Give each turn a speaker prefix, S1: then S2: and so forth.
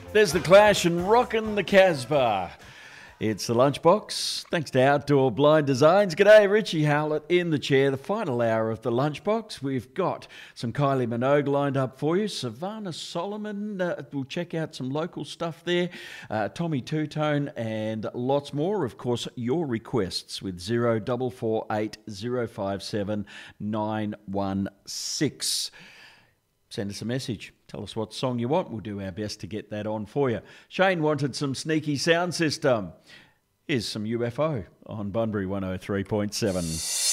S1: There's the Clash and rockin' the Casbah. It's the Lunchbox, thanks to Outdoor Blind Designs. G'day, Richie Howlett in the chair. The final hour of the Lunchbox. We've got some Kylie Minogue lined up for you. Savannah Solomon, we'll check out some local stuff there. Tommy Two-Tone and lots more. Of course, your requests with 0448 057 916. Send us a message. Tell us what song you want. We'll do our best to get that on for you. Shane wanted some sneaky sound system. Here's some UFO on Bunbury 103.7.